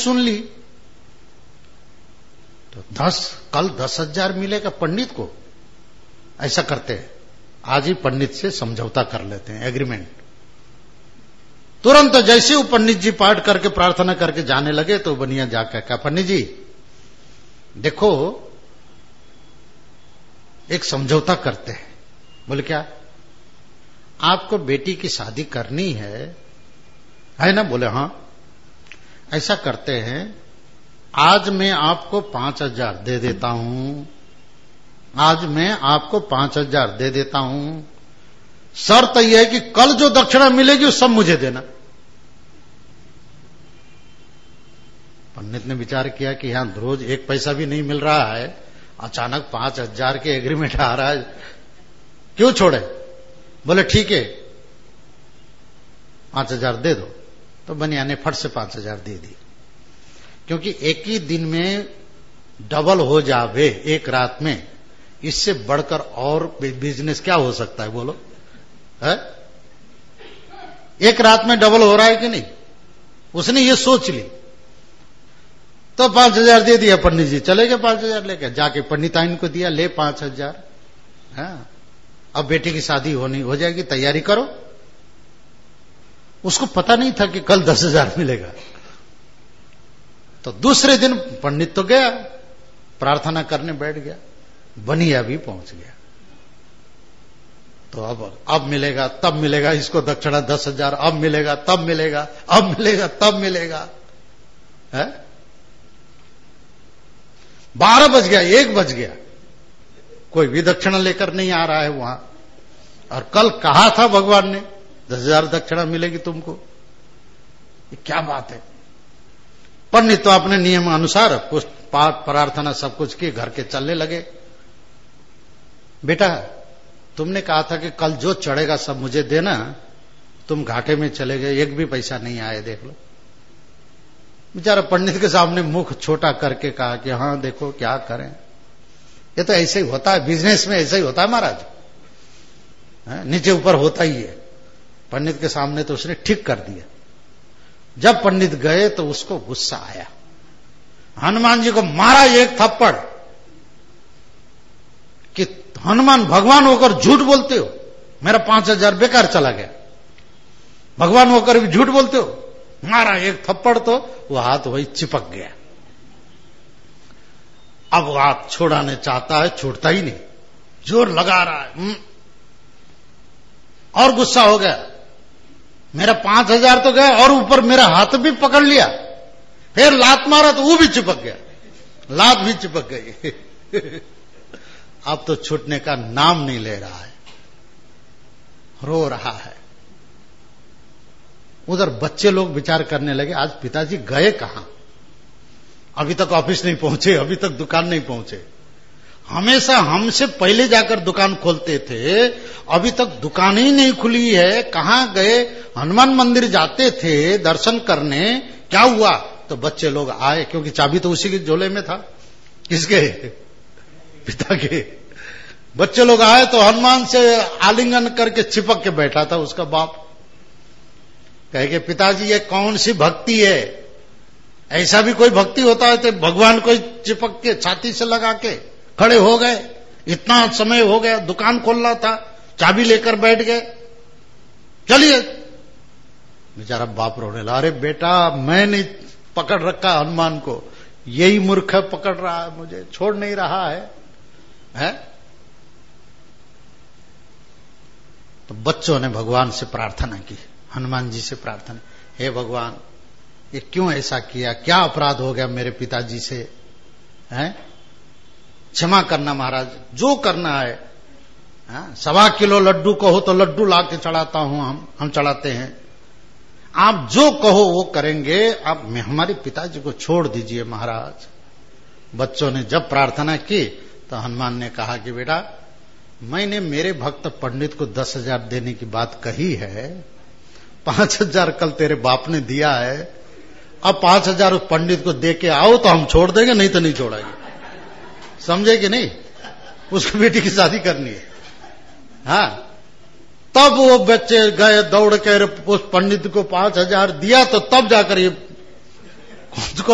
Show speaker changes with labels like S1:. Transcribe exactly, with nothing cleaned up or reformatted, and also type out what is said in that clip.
S1: चुन ली। तो दस कल दस हजार मिलेगा पंडित को, ऐसा करते हैं, आज ही पंडित से समझौता कर लेते हैं, एग्रीमेंट। तुरंत जैसे वो पंडित जी पाठ करके प्रार्थना करके जाने लगे तो बनिया जाकर कहा, पंडित जी देखो एक समझौता करते हैं। बोले क्या? आपको बेटी की शादी करनी है है ना? बोले हाँ। ऐसा करते हैं, आज मैं आपको पांच हजार दे देता हूं, आज मैं आपको पांच हजार दे देता हूं, शर्त यह है कि कल जो दक्षिणा मिलेगी वो सब मुझे देना। पंडित ने विचार किया कि यहां रोज एक पैसा भी नहीं मिल रहा है, अचानक पांच हजार के एग्रीमेंट आ रहा है, क्यों छोड़े? बोले ठीक है पांच हजार दे दो। तो बनिया ने फट से पांच हजार दे दी, क्योंकि एक ही दिन में डबल हो जावे एक रात में, इससे बढ़कर और बिजनेस क्या हो सकता है बोलो? है? एक रात में डबल हो रहा है कि नहीं? उसने ये सोच ली, तो पांच हजार दे दिया। पंडित जी चले गए पांच हजार लेकर, जाके पंडिताइन को दिया, ले पांच हजार, हाँ अब बेटी की शादी होनी हो जाएगी, तैयारी करो। उसको पता नहीं था कि कल दस हजार मिलेगा। तो दूसरे दिन पंडित तो गया, प्रार्थना करने बैठ गया, बनिया भी पहुंच गया। तो अब अब मिलेगा तब मिलेगा, इसको दक्षिणा दस हजार, अब मिलेगा तब मिलेगा, अब मिलेगा तब मिलेगा, है? बारह बज गया, एक बज गया, कोई भी दक्षिणा लेकर नहीं आ रहा है वहां। और कल कहा था भगवान ने दस हजार दक्षिणा मिलेगी तुमको, ये क्या बात है? पंडित तो अपने नियम अनुसार पाठ प्रार्थना सब कुछ की, घर के चलने लगे। बेटा तुमने कहा था कि कल जो चढ़ेगा सब मुझे देना, तुम घाटे में चले गए, एक भी पैसा नहीं आए, देख लो। बेचारा पंडित के सामने मुख छोटा करके कहा कि हाँ देखो क्या करें, ये तो ऐसे ही होता है, बिजनेस में ऐसा ही होता है महाराज, नीचे ऊपर होता ही है। पंडित के सामने तो उसने ठीक कर दिया। जब पंडित गए तो उसको गुस्सा आया, हनुमान जी को मारा एक थप्पड़ कि हनुमान भगवान होकर झूठ बोलते हो, मेरा पांच हजार बेकार चला गया, भगवान होकर भी झूठ बोलते हो। मारा एक थप्पड़ तो वो हाथ वही चिपक गया। अब वो हाथ छोड़ाने चाहता है, छूटता ही नहीं, जोर लगा रहा है, और गुस्सा हो गया, मेरा पांच हजार तो गया और ऊपर मेरा हाथ भी पकड़ लिया। फिर लात मारा तो वो भी चिपक गया, लात भी चिपक गई। अब तो छूटने का नाम नहीं ले रहा है, रो रहा है। उधर बच्चे लोग विचार करने लगे, आज पिताजी गए कहां? अभी तक ऑफिस नहीं पहुंचे, अभी तक दुकान नहीं पहुंचे। हमेशा हमसे पहले जाकर दुकान खोलते थे, अभी तक दुकान ही नहीं खुली है, कहां गए? हनुमान मंदिर जाते थे दर्शन करने, क्या हुआ? तो बच्चे लोग आए, क्योंकि चाबी तो उसी के झोले में था। किसके? पिता के। बच्चे लोग आए तो हनुमान से आलिंगन करके चिपक के बैठा था उसका बाप। कहे कि पिताजी ये कौन सी भक्ति है? ऐसा भी कोई भक्ति होता है? तो भगवान को चिपक के छाती से लगा के खड़े हो गए, इतना समय हो गया, दुकान खोलना था, चाबी लेकर बैठ गए, चलिए। बेचारा बाप रोने लगा, अरे बेटा मैं नहीं पकड़ रखा हनुमान को, यही मूर्ख पकड़ रहा है, मुझे छोड़ नहीं रहा है, है? तो बच्चों ने भगवान से प्रार्थना की, हनुमान जी से प्रार्थना, हे भगवान ये क्यों ऐसा किया, क्या अपराध हो गया मेरे पिताजी से, हैं? क्षमा करना महाराज, जो करना है। सवा किलो लड्डू कहो तो लड्डू ला के चढ़ाता हूं, हम हम चढ़ाते हैं, आप जो कहो वो करेंगे, आप हमारे पिताजी को छोड़ दीजिए महाराज। बच्चों ने जब प्रार्थना की तो हनुमान ने कहा कि बेटा मैंने मेरे भक्त पंडित को दस हजार देने की बात कही है, पांच हजार कल तेरे बाप ने दिया है, अब पांच हजार उस पंडित को दे के आओ तो हम छोड़ देंगे, नहीं तो नहीं छोड़ेंगे। समझे कि नहीं? उसको बेटी की शादी करनी है। हाँ, तब वो बच्चे गए दौड़ के उस पंडित को पांच हजार दिया, तो तब जाकर ये